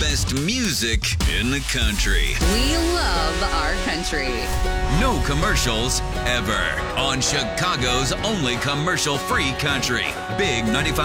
best music in the country. We love our country. No commercials ever on Chicago's only commercial-free country. Big 95.